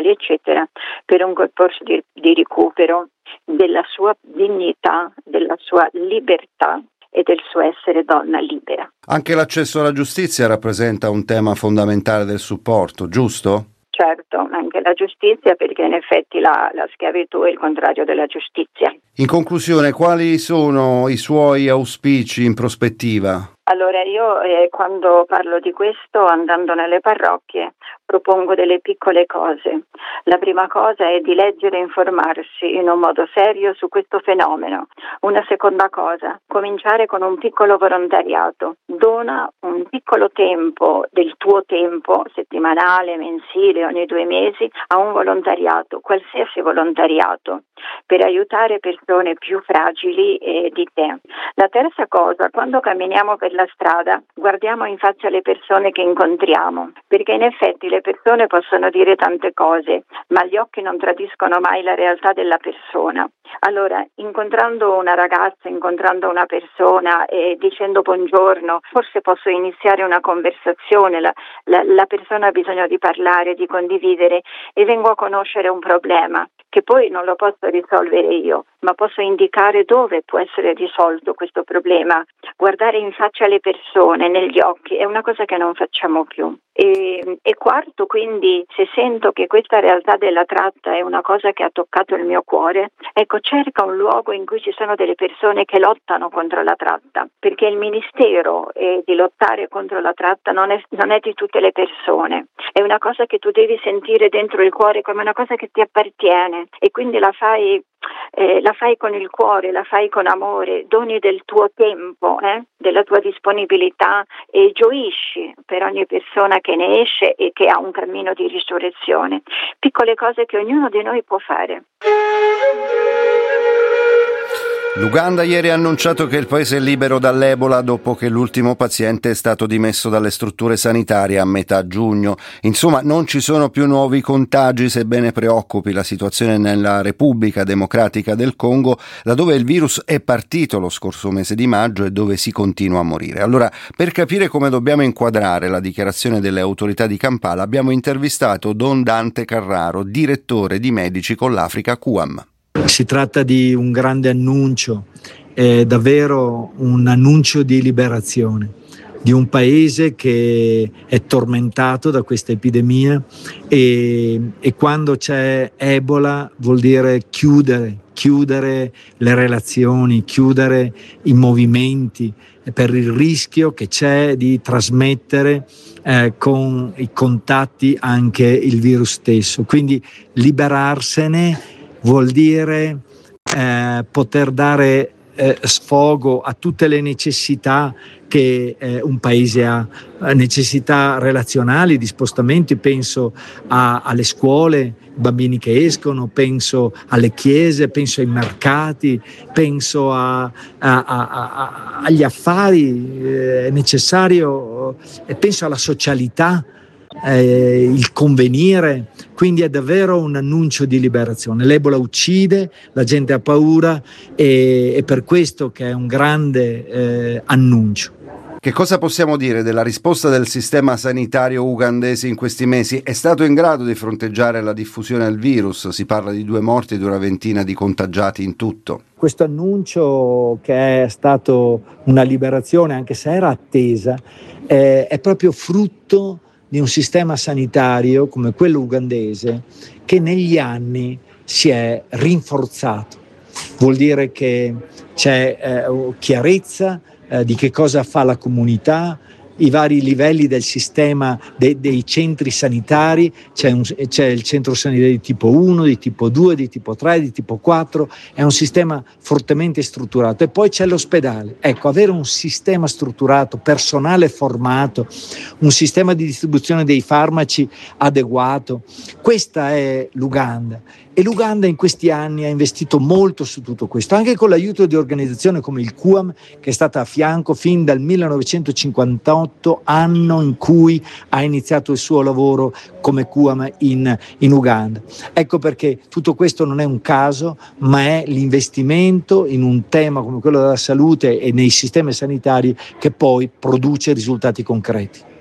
animali, eccetera, per un percorso di recupero della sua dignità, della sua libertà e del suo essere donna libera. Anche l'accesso alla giustizia rappresenta un tema fondamentale del supporto, giusto? Certo, anche la giustizia, perché in effetti la schiavitù è il contrario della giustizia. In conclusione, quali sono i suoi auspici in prospettiva? Allora io quando parlo di questo, andando nelle parrocchie, propongo delle piccole cose. La prima cosa è di leggere e informarsi in un modo serio su questo fenomeno. Una seconda cosa, cominciare con un piccolo volontariato. Dona un piccolo tempo del tuo tempo, settimanale, mensile, ogni 2 mesi, a un volontariato, qualsiasi volontariato, per aiutare persone più fragili di te. La terza cosa, quando camminiamo per la strada, guardiamo in faccia le persone che incontriamo, perché in effetti le persone possono dire tante cose, ma gli occhi non tradiscono mai la realtà della persona. Allora, incontrando una ragazza, incontrando una persona e dicendo buongiorno, forse posso iniziare una conversazione, la persona ha bisogno di parlare, di condividere, e vengo a conoscere un problema che poi non lo posso risolvere io, ma posso indicare dove può essere risolto questo problema. Guardare in faccia le persone, negli occhi, è una cosa che non facciamo più. E quarto, quindi, se sento che questa realtà della tratta è una cosa che ha toccato il mio cuore, ecco, cerca un luogo in cui ci sono delle persone che lottano contro la tratta, perché il ministero di lottare contro la tratta non è di tutte le persone, è una cosa che tu devi sentire dentro il cuore come una cosa che ti appartiene, e quindi la fai con il cuore, la fai con amore, doni del tuo tempo, della tua disponibilità, e gioisci per ogni persona che ne esce e che ha un cammino di risurrezione. Piccole cose che ognuno di noi può fare. L'Uganda ieri ha annunciato che il paese è libero dall'Ebola dopo che l'ultimo paziente è stato dimesso dalle strutture sanitarie a metà giugno. Insomma, non ci sono più nuovi contagi, sebbene preoccupi la situazione nella Repubblica Democratica del Congo, da dove il virus è partito lo scorso mese di maggio e dove si continua a morire. Allora, per capire come dobbiamo inquadrare la dichiarazione delle autorità di Kampala, abbiamo intervistato Don Dante Carraro, direttore di Medici con l'Africa QAM. Si tratta di un grande annuncio, è davvero un annuncio di liberazione di un paese che è tormentato da questa epidemia, e quando c'è Ebola vuol dire chiudere le relazioni, chiudere i movimenti, per il rischio che c'è di trasmettere con i contatti anche il virus stesso. Quindi liberarsene vuol dire poter dare sfogo a tutte le necessità che un paese ha, necessità relazionali, di spostamenti. Penso alle scuole, bambini che escono, penso alle chiese, penso ai mercati, penso agli affari, è necessario, penso alla socialità, il convenire. Quindi è davvero un annuncio di liberazione. L'Ebola uccide, la gente ha paura, e è per questo che è un grande annuncio. Che cosa possiamo dire della risposta del sistema sanitario ugandese in questi mesi? È stato in grado di fronteggiare la diffusione del virus? Si parla di 2 morti e di una ventina di contagiati in tutto. Questo annuncio, che è stato una liberazione, anche se era attesa, è proprio frutto di un sistema sanitario come quello ugandese che negli anni si è rinforzato. Vuol dire che c'è chiarezza di che cosa fa la comunità, i vari livelli del sistema dei centri sanitari, c'è il centro sanitario di tipo 1, di tipo 2, di tipo 3, di tipo 4, è un sistema fortemente strutturato. E poi c'è l'ospedale. Ecco, avere un sistema strutturato, personale formato, un sistema di distribuzione dei farmaci adeguato, questa è l'Uganda. E l'Uganda in questi anni ha investito molto su tutto questo, anche con l'aiuto di organizzazioni come il QAM, che è stata a fianco fin dal 1958, anno in cui ha iniziato il suo lavoro come QAM in Uganda. Ecco perché tutto questo non è un caso, ma è l'investimento in un tema come quello della salute e nei sistemi sanitari che poi produce risultati concreti.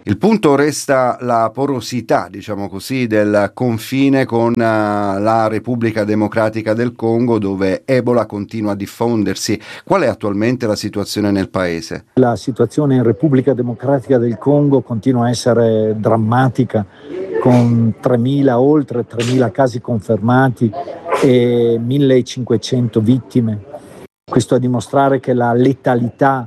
Il punto resta la porosità, diciamo così, del confine con la Repubblica Democratica del Congo, dove Ebola continua a diffondersi. Qual è attualmente la situazione nel paese? La situazione in Repubblica Democratica del Congo continua a essere drammatica, con oltre 3.000 casi confermati e 1.500 vittime. Questo a dimostrare che la letalità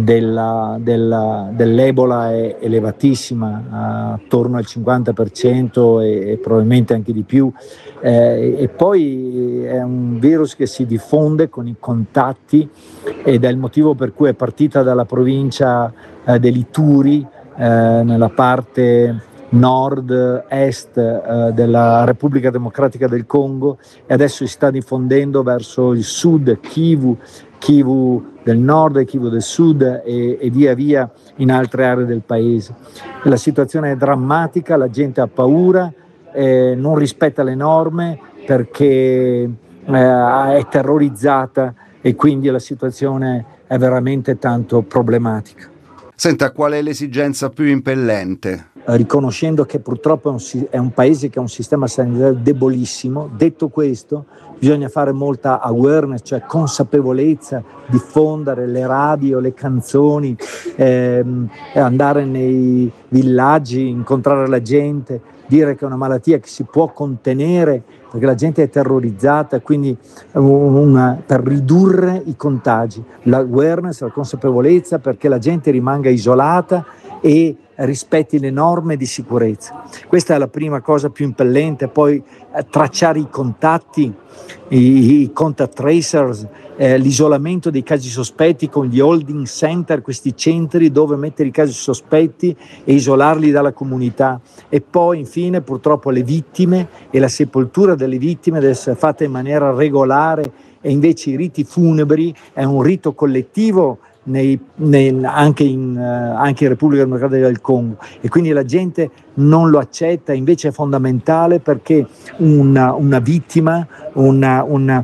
dell'Ebola è elevatissima, attorno al 50% e probabilmente anche di più, e poi è un virus che si diffonde con i contatti ed è il motivo per cui è partita dalla provincia dell'Ituri, nella parte nord-est della Repubblica Democratica del Congo, e adesso si sta diffondendo verso il sud, Kivu del nord e Kivu del sud e via via in altre aree del paese. La situazione è drammatica, la gente ha paura, non rispetta le norme perché è terrorizzata e quindi la situazione è veramente tanto problematica. Senta, qual è l'esigenza più impellente? Riconoscendo che purtroppo è un paese che ha un sistema sanitario debolissimo. Detto questo, bisogna fare molta awareness, cioè consapevolezza, diffondere le radio, le canzoni, andare nei villaggi, incontrare la gente, dire che è una malattia che si può contenere perché la gente è terrorizzata, quindi per ridurre i contagi, l'awareness, la consapevolezza perché la gente rimanga isolata e rispetti le norme di sicurezza. Questa è la prima cosa più impellente. Poi tracciare i contatti, i contact tracers, l'isolamento dei casi sospetti con gli holding center, questi centri dove mettere i casi sospetti e isolarli dalla comunità. E poi infine purtroppo le vittime e la sepoltura delle vittime deve essere fatta in maniera regolare, e invece i riti funebri è un rito collettivo anche in Repubblica Democratica del Congo, e quindi la gente non lo accetta. Invece è fondamentale perché una vittima, un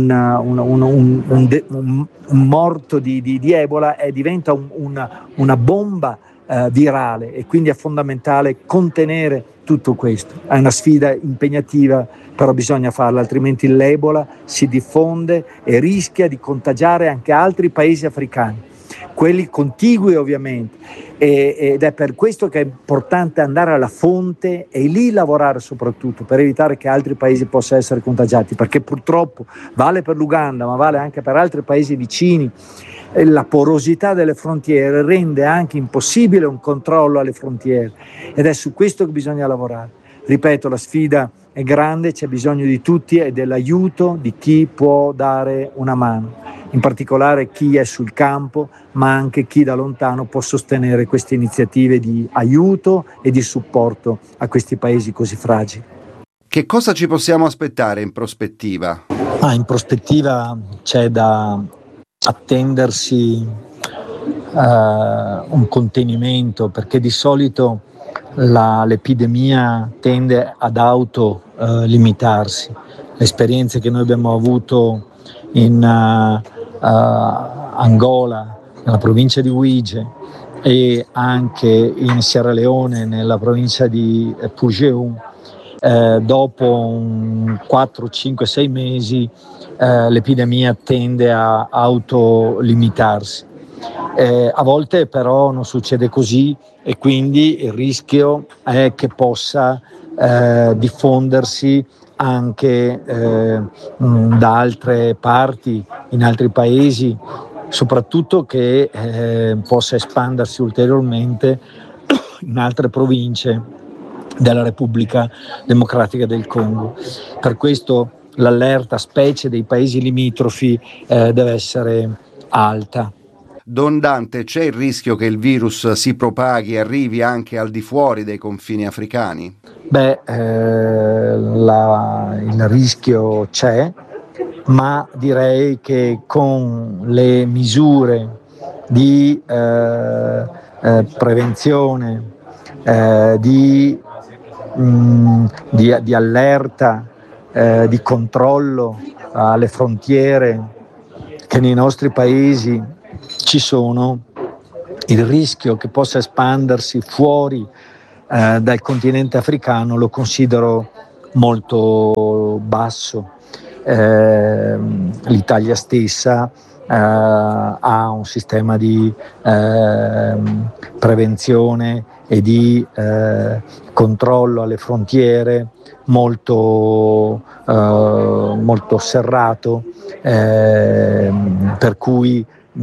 morto di Ebola diventa una bomba virale, e quindi è fondamentale contenere tutto questo. È una sfida impegnativa, però bisogna farla, altrimenti l'Ebola si diffonde e rischia di contagiare anche altri paesi africani, quelli contigui ovviamente, ed è per questo che è importante andare alla fonte e lì lavorare soprattutto per evitare che altri paesi possano essere contagiati, perché purtroppo vale per l'Uganda ma vale anche per altri paesi vicini. La porosità delle frontiere rende anche impossibile un controllo alle frontiere, ed è su questo che bisogna lavorare. Ripeto, la sfida è grande, c'è bisogno di tutti e dell'aiuto di chi può dare una mano, in particolare chi è sul campo, ma anche chi da lontano può sostenere queste iniziative di aiuto e di supporto a questi paesi così fragili. Che cosa ci possiamo aspettare in prospettiva? In prospettiva c'è da attendersi un contenimento, perché di solito l'epidemia tende ad limitarsi. Le esperienze che noi abbiamo avuto in Angola, nella provincia di Uige, e anche in Sierra Leone, nella provincia di Pugéon, dopo 4, 5, 6 mesi l'epidemia tende a autolimitarsi. A volte però non succede così, e quindi il rischio è che possa diffondersi anche da altre parti, in altri paesi, soprattutto che possa espandersi ulteriormente in altre province della Repubblica Democratica del Congo. Per questo l'allerta, specie dei paesi limitrofi, deve essere alta. Don Dante, c'è il rischio che il virus si propaghi e arrivi anche al di fuori dei confini africani? Il rischio c'è, ma direi che con le misure di prevenzione, di allerta, di controllo alle frontiere che nei nostri paesi ci sono, il rischio che possa espandersi fuori dal continente africano lo considero molto basso. L'Italia stessa ha un sistema di prevenzione e di controllo alle frontiere molto serrato, per cui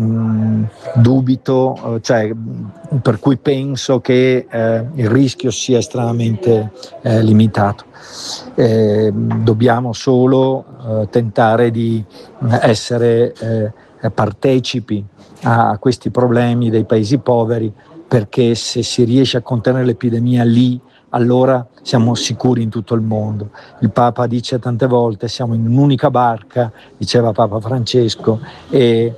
dubito, per cui penso che il rischio sia estremamente limitato. Dobbiamo solo tentare di essere partecipi a questi problemi dei paesi poveri, perché se si riesce a contenere l'epidemia lì, allora siamo sicuri in tutto il mondo. Il Papa dice tante volte: siamo in un'unica barca, diceva Papa Francesco, e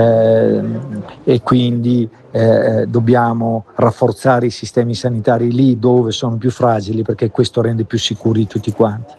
quindi dobbiamo rafforzare i sistemi sanitari lì dove sono più fragili, perché questo rende più sicuri tutti quanti.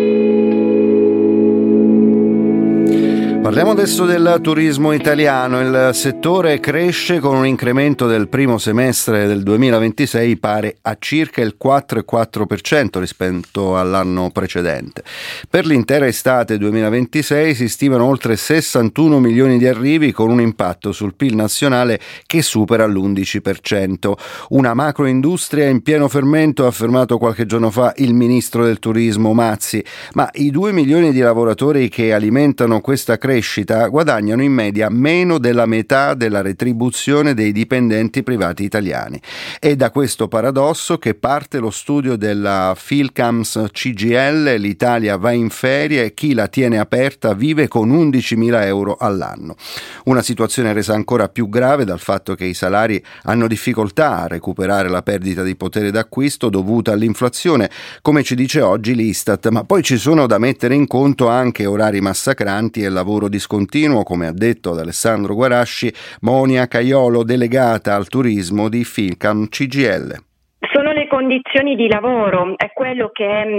Parliamo adesso del turismo italiano. Il settore cresce con un incremento del primo semestre del 2026 pari a circa il 4,4% rispetto all'anno precedente. Per l'intera estate 2026 si stimano oltre 61 milioni di arrivi, con un impatto sul PIL nazionale che supera l'11%. Una macroindustria in pieno fermento, ha affermato qualche giorno fa il ministro del turismo Mazzi, ma i 2 milioni di lavoratori che alimentano questa crescita guadagnano in media meno della metà della retribuzione dei dipendenti privati italiani. È da questo paradosso che parte lo studio della Philcams CGL: l'Italia va in ferie, chi la tiene aperta vive con 11.000 euro all'anno. Una situazione resa ancora più grave dal fatto che i salari hanno difficoltà a recuperare la perdita di potere d'acquisto dovuta all'inflazione, come ci dice oggi l'Istat, ma poi ci sono da mettere in conto anche orari massacranti e lavoro discontinuo, come ha detto ad Alessandro Guarasci Monia Caiolo, delegata al turismo di Philcam CGL. Sono le condizioni di lavoro, è quello che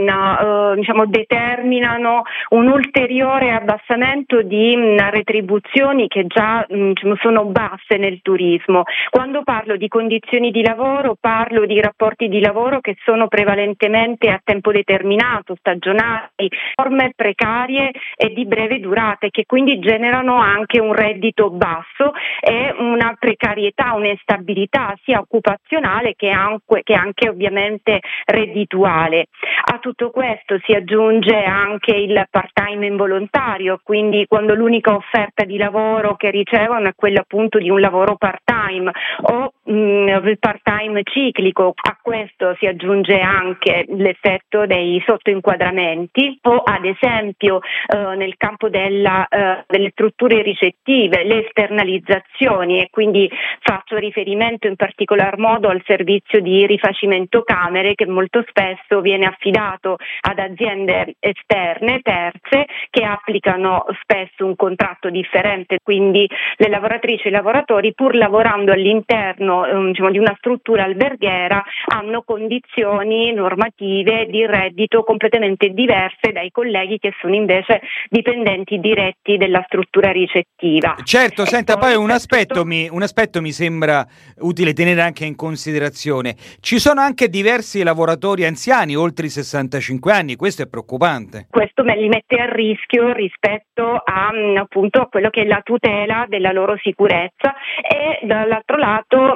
determinano un ulteriore abbassamento di retribuzioni che già sono basse nel turismo. Quando parlo di condizioni di lavoro, parlo di rapporti di lavoro che sono prevalentemente a tempo determinato, stagionali, forme precarie e di breve durata, e che quindi generano anche un reddito basso e una precarietà, un'instabilità sia occupazionale che anche ovviamente reddituale. A tutto questo si aggiunge anche il part-time involontario, quindi quando l'unica offerta di lavoro che ricevono è quella appunto di un lavoro part-time o il part-time ciclico. A questo si aggiunge anche l'effetto dei sottoinquadramenti o, ad esempio, nel campo delle strutture ricettive, le esternalizzazioni, e quindi faccio riferimento in particolar modo al servizio di rifacimento camere, che molto spesso viene affidato ad aziende esterne, terze, che applicano spesso un contratto differente, quindi le lavoratrici e i lavoratori, pur lavorando all'interno di una struttura alberghiera, hanno condizioni normative di reddito completamente diverse dai colleghi che sono invece dipendenti diretti della struttura ricettiva. Certo, senta, poi un aspetto mi sembra utile tenere anche in considerazione. Ci sono anche diversi lavoratori anziani oltre i 65 anni, questo è preoccupante. Questo li mette a rischio rispetto a quello che è la tutela della loro sicurezza, e dall'altro lato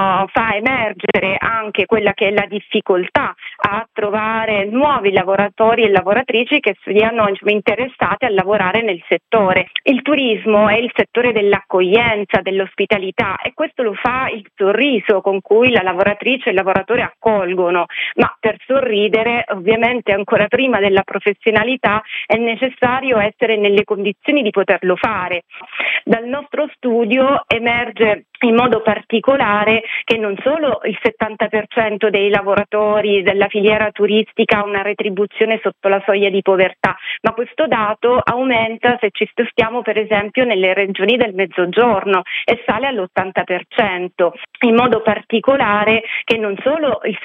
fa emergere anche quella che è la difficoltà a trovare nuovi lavoratori e lavoratrici che siano interessati a lavorare nel settore. Il turismo è il settore dell'accoglienza, dell'ospitalità, e questo lo fa il sorriso con cui la lavoratrice e il lavoratore accolgono, ma per sorridere ovviamente ancora prima della professionalità è necessario essere nelle condizioni di poterlo fare. Dal nostro studio emerge in modo particolare che non solo il 70% dei lavoratori della filiera turistica ha una retribuzione sotto la soglia di povertà, ma questo dato aumenta se ci spostiamo per esempio nelle regioni del Mezzogiorno e sale all'80%. In modo particolare che non solo il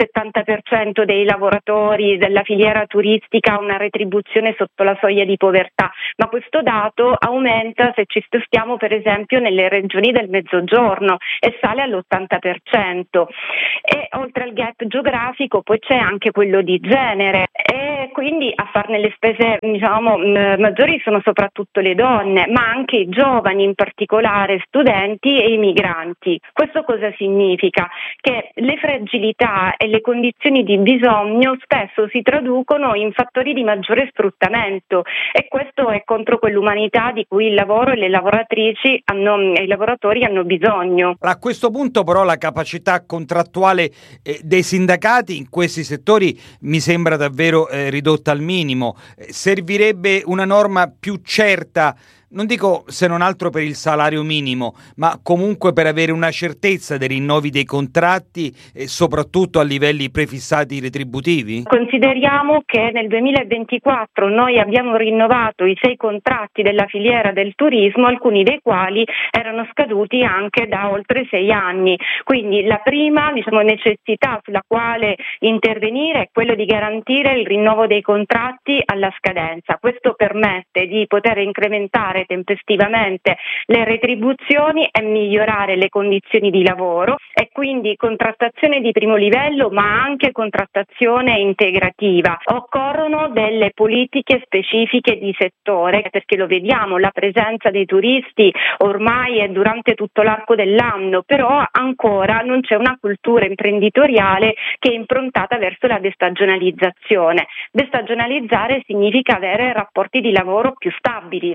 70% dei lavoratori della filiera turistica ha una retribuzione sotto la soglia di povertà, ma questo dato aumenta se ci spostiamo per esempio nelle regioni del Mezzogiorno giorno e sale all'80%. E oltre al gap geografico poi c'è anche quello di genere, e quindi a farne le spese maggiori sono soprattutto le donne, ma anche i giovani, in particolare studenti e i migranti. Questo cosa significa? Che le fragilità e le condizioni di bisogno spesso si traducono in fattori di maggiore sfruttamento, e questo è contro quell'umanità di cui il lavoro e le lavoratrici e i lavoratori hanno bisogno. A questo punto però la capacità contrattuale dei sindacati in questi settori mi sembra davvero ridotta al minimo. Servirebbe una norma più certa, non dico se non altro per il salario minimo, ma comunque per avere una certezza dei rinnovi dei contratti e soprattutto a livelli prefissati retributivi? Consideriamo che nel 2024 noi abbiamo rinnovato i 6 contratti della filiera del turismo, alcuni dei quali erano scaduti anche da oltre 6 anni. Quindi la prima necessità sulla quale intervenire è quello di garantire il rinnovo dei contratti alla scadenza. Questo permette di poter incrementare tempestivamente le retribuzioni e migliorare le condizioni di lavoro, e quindi contrattazione di primo livello ma anche contrattazione integrativa. Occorrono delle politiche specifiche di settore, perché lo vediamo, la presenza dei turisti ormai è durante tutto l'arco dell'anno, però ancora non c'è una cultura imprenditoriale che è improntata verso la destagionalizzazione. Destagionalizzare significa avere rapporti di lavoro più stabili.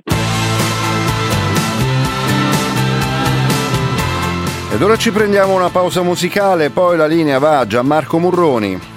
Ed ora ci prendiamo una pausa musicale, poi la linea va a Gianmarco Murroni.